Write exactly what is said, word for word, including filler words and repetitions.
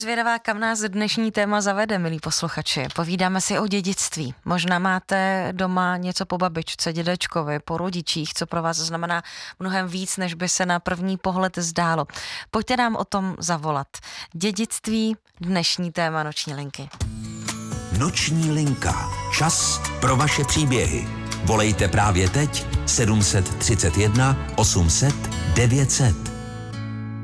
Zvědavá, kam nás dnešní téma zavede, milí posluchači. Povídáme si o dědictví. Možná máte doma něco po babičce, dědečkovi, po rodičích, co pro vás znamená mnohem víc, než by se na první pohled zdálo. Pojďte nám o tom zavolat. Dědictví, dnešní téma Noční linky. Noční linka. Čas pro vaše příběhy. Volejte právě teď sedm set třicet jedna osm set devět set.